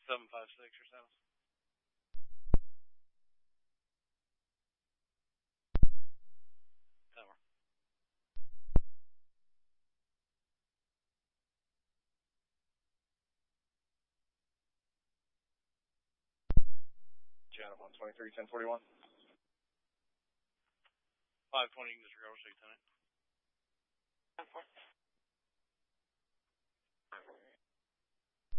756 or 7. Tower. Channel 123, 1041. 520, you can disregard, Lieutenant. 10-4.